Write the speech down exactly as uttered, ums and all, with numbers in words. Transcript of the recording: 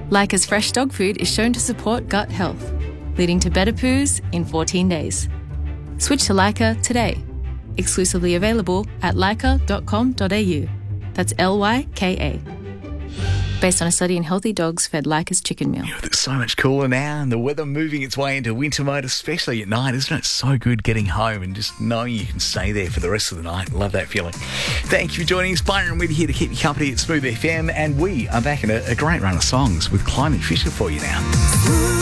Leica's fresh dog food is shown to support gut health, leading to better poos in fourteen days. Switch to Leica today. Exclusively available at leica dot com dot a u. That's L Y K A. Based on a study in healthy dogs fed Leica's chicken meal. Yeah, it's so much cooler now, and the weather moving its way into winter mode, especially at night. Isn't it so good getting home and just knowing you can stay there for the rest of the night? Love that feeling. Thank you for joining us. Byron with you here to keep you company at Smooth F M, and we are back in a, a great run of songs with Climbing Fisher for you now.